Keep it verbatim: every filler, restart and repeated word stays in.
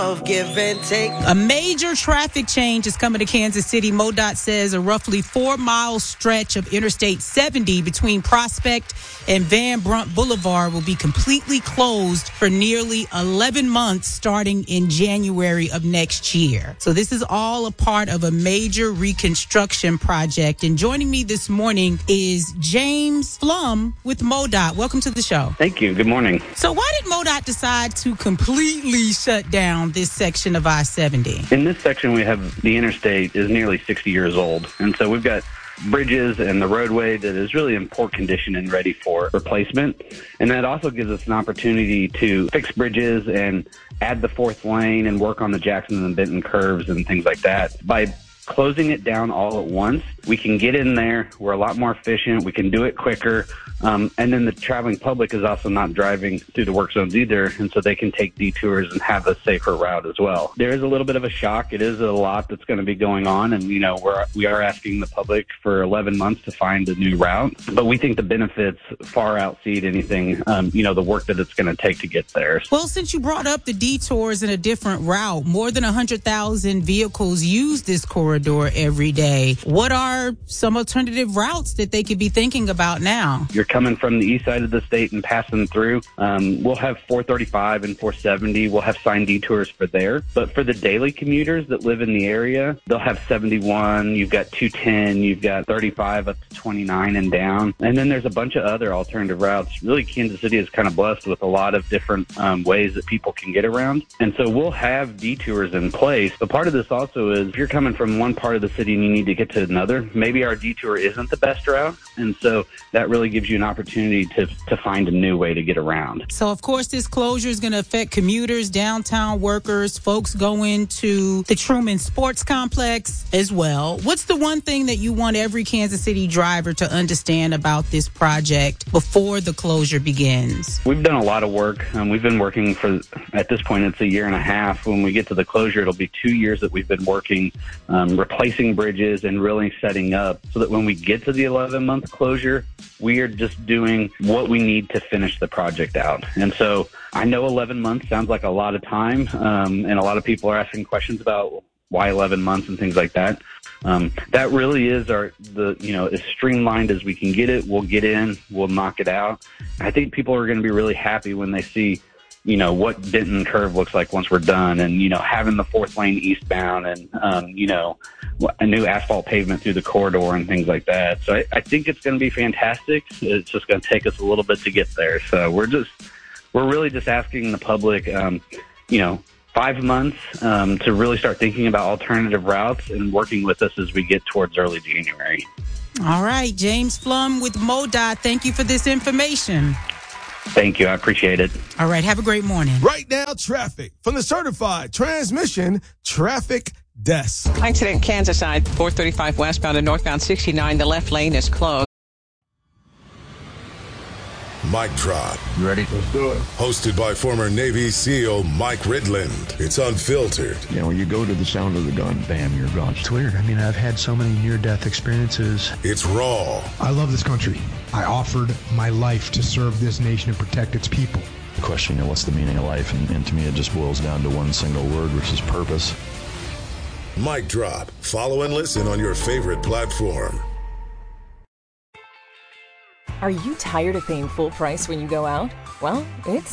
Of give and take. A major traffic change is coming to Kansas City. MoDOT says a roughly four-mile stretch of Interstate seventy between Prospect and Van Brunt Boulevard will be completely closed for nearly eleven months starting in January of next year. So this is all a part of a major reconstruction project. And joining me this morning is James Flum with MoDOT. Welcome to the show. Thank you. Good morning. So why did MoDOT decide to completely shut down this section of I seventy? In this section, we have the interstate is nearly sixty years old. And so we've got bridges and the roadway that is really in poor condition and ready for replacement. And that also gives us an opportunity to fix bridges and add the fourth lane and work on the Jackson and Benton curves and things like that. By closing it down all at once, we can get in there. We're a lot more efficient. We can do it quicker. Um, and then the traveling public is also not driving through the work zones either, and so they can take detours and have a safer route as well. There is a little bit of a shock. It is a lot that's going to be going on, and, you know, we're, we are asking the public for eleven months to find a new route, but we think the benefits far outseed anything, um, you know, the work that it's going to take to get there. Well, since you brought up the detours in a different route, more than one hundred thousand vehicles use this corridor every day. What are some alternative routes that they could be thinking about now? You're coming from the east side of the state and passing through. Um, we'll have four thirty-five and four seventy. We'll have signed detours for there. But for the daily commuters that live in the area, they'll have seventy-one. You've got two ten. You've got thirty-five up to twenty-nine and down. And then there's a bunch of other alternative routes. Really, Kansas City is kind of blessed with a lot of different um, ways that people can get around. And so we'll have detours in place. But part of this also is if you're coming from one part of the city and you need to get to another, maybe our detour isn't the best route. And so that really gives you an opportunity to, to find a new way to get around. So, of course, this closure is going to affect commuters, downtown workers, folks going to the Truman Sports Complex as well. What's the one thing that you want every Kansas City driver to understand about this project before the closure begins? We've done a lot of work. Um, we've been working for, at this point, it's a year and a half. When we get to the closure, it'll be two years that we've been working, um, replacing bridges and really setting up so that when we get to the eleven-month closure, we are just doing what we need to finish the project out. And so I know eleven months sounds like a lot of time, um, and a lot of people are asking questions about why eleven months and things like that. Um, that really is our, the, you know, as streamlined as we can get it. We'll get in, we'll knock it out. I think people are going to be really happy when they see, you know, what Benton Curve looks like once we're done, and, you know, having the fourth lane eastbound and, um, you know, a new asphalt pavement through the corridor and things like that. So I, I think it's going to be fantastic. It's just going to take us a little bit to get there. So we're just, we're really just asking the public, um, you know, five months um, to really start thinking about alternative routes and working with us as we get towards early January. All right. James Flum with MoDOT. Thank you for this information. Thank you. I appreciate it. All right. Have a great morning. Right now, traffic from the certified transmission traffic desk. Accident Kansas side, four thirty-five westbound and northbound sixty-nine. The left lane is closed. Mic Drop. You ready? Let's do it. Hosted by former Navy SEAL Mike Ridland. It's unfiltered. You know, when you go to the sound of the gun, bam, you're gone. It's weird. I mean, I've had so many near-death experiences. It's raw. I love this country. I offered my life to serve this nation and protect its people. The question, you know, what's the meaning of life? And, and to me, it just boils down to one single word, which is purpose. Mic Drop. Follow and listen on your favorite platform. Are you tired of paying full price when you go out? Well, it's